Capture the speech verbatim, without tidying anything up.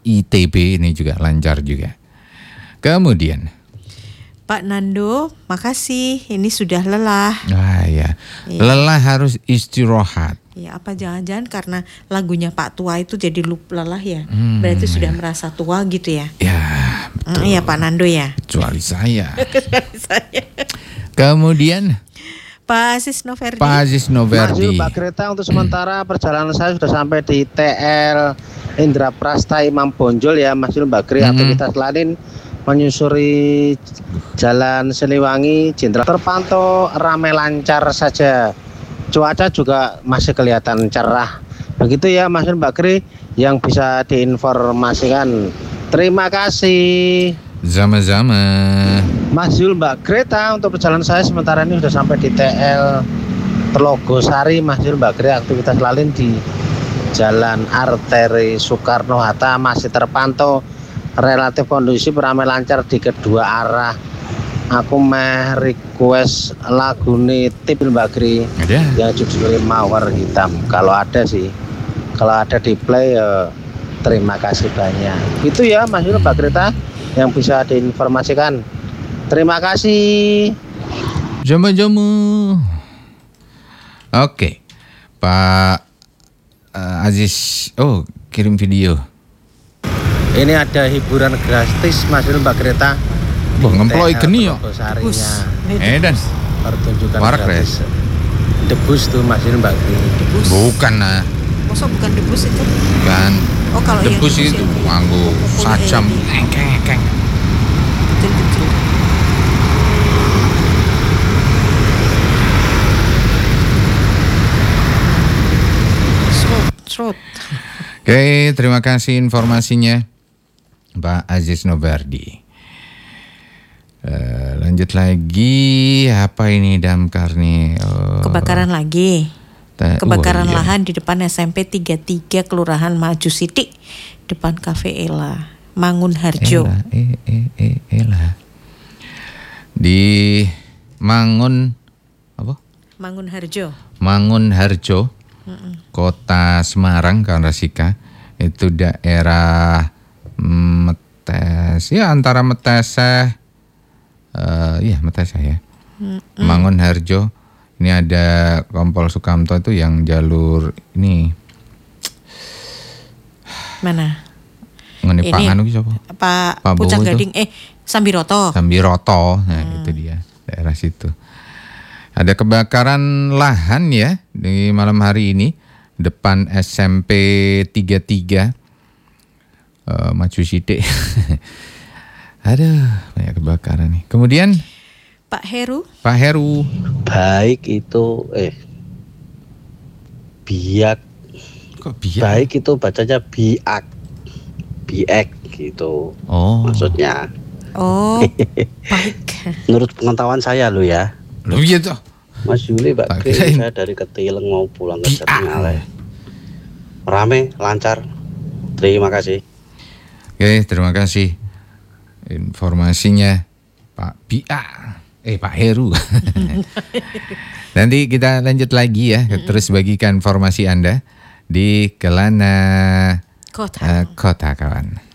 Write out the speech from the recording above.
I T B ini juga lancar juga. Kemudian Pak Nando, makasih. Ini sudah lelah. Ah ya, Iya. lelah harus istirahat. Ya, apa jangan-jangan karena lagunya Pak Tua itu jadi lupa lelah ya? Hmm, Berarti sudah ya. merasa tua gitu ya? Ya, Mm, iya Pak Nando ya. kecuali saya. Saya. Kemudian Pak Aziz Noverdi. Pak Aziz Noverdi. Pak Greta, untuk sementara perjalanan saya sudah sampai di T L Indra Prasta Imam Bonjol ya, Mas Mbak Gri. Mm-hmm. Aktivitas lain menyusuri Jalan Siliwangi Jenderal terpantau ramai lancar saja. Cuaca juga masih kelihatan cerah. Begitu ya Mas Mbak Gri yang bisa diinformasikan. Terima kasih. Sama-sama. Mas Yul, Mbak Greta, untuk perjalanan saya sementara ini sudah sampai di T L Telogosari. Mas Yul, Mbak Greta, aktivitas lain di Jalan Arteri Soekarno-Hatta masih terpantau relatif kondusif, ramai lancar di kedua arah. Aku meh request lagu nih tip Mbak Gri Ada? yang judulnya Mawar Hitam. Kalau ada sih, kalau ada di play ya, terima kasih banyak. Itu ya Mas Yul, Mbak Greta yang bisa diinformasikan. Terima kasih. Jamu-jamu. Oke, Pak uh, Aziz. Oh, kirim video. Ini ada hiburan gratis Mas Yul, Mbak Greta. Wah, ngemploy geni yo. Debus. Eh dan Pertunjukan Warak, gratis. Debus tuh Mas Yul, Mbak Greta. Debus. bukan nah, Masa bukan debus itu? bukan. Oh, kalau yang Debus itu yang- nganggo Oh, sajam iya, iya. engkeng-engkeng. Kecil-kecil. Srot, srot. Oke, terima kasih informasinya Pak Aziz Noverdi. Uh, lanjut lagi, apa ini damkar nih? Oh, Kebakaran lagi. ta- Kebakaran oh, iya. lahan di depan S M P tiga puluh tiga Kelurahan Maju Siti, depan Cafe Ella, Mangun Harjo. Ela, eh, eh, eh, Ela. Di Mangun apa? Mangun Harjo. Mangun Harjo, Kota Semarang, Karasika. Itu daerah Metes, ya antara Meteseh, uh, iya Meteseh ya. Mangun Harjo. Ini ada Kompol Sukamto itu yang jalur ini. Mana? Ngene Pak Ini. anu ki sapa? Pak Pak Pucang Bowo itu. Gading eh Sambiroto. Sambiroto. Nah, itu dia, daerah situ. Ada kebakaran lahan ya di malam hari ini depan S M P tiga puluh tiga uh, Maju Sidik. Aduh, banyak kebakaran nih. Kemudian Pak Heru. Pak Heru. Baik itu eh biak Kok biar? baik itu bacanya biak biak gitu Oh. maksudnya. Oh, baik. Menurut pengetahuan saya lo ya, Loh iya toh. Mas Yuli, Mbak Tak Kri, kirain. saya dari Ketileng mau pulang ke Biak. Jatingaleh. Rame, lancar. Terima kasih. Oke, terima kasih informasinya Pak Bia. Eh Pak Heru. Nanti kita lanjut lagi ya. Terus bagikan informasi Anda di Kelana Kota. eh, Kota kawan.